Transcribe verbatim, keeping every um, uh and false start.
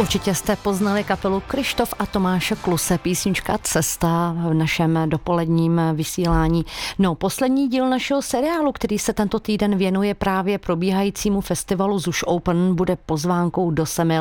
Určitě jste poznali kapelu Kryštof a Tomáše Kluse, písnička Cesta v našem dopoledním vysílání. No, poslední díl našeho seriálu, který se tento týden věnuje právě probíhajícímu festivalu Zuš Open, bude pozvánkou do Semil